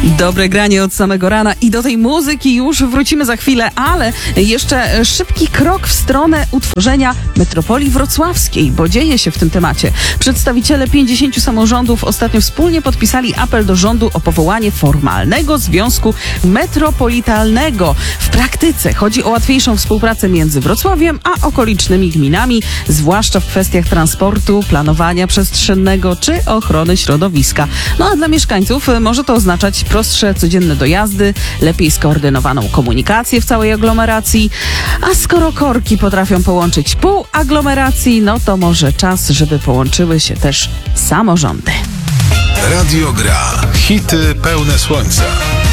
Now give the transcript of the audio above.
Dobre granie od samego rana i do tej muzyki już wrócimy za chwilę, ale jeszcze szybki krok w stronę utworzenia metropolii wrocławskiej, bo dzieje się w tym temacie. Przedstawiciele 50 samorządów ostatnio wspólnie podpisali apel do rządu o powołanie formalnego związku metropolitalnego. W praktyce chodzi o łatwiejszą współpracę między Wrocławiem a okolicznymi gminami, zwłaszcza w kwestiach transportu, planowania przestrzennego czy ochrony środowiska. No a dla mieszkańców może to oznaczać prostsze codzienne dojazdy, lepiej skoordynowaną komunikację w całej aglomeracji, a skoro korki potrafią połączyć pół aglomeracji, no to może czas, żeby połączyły się też samorządy. Radio Gra. Hity pełne słońca.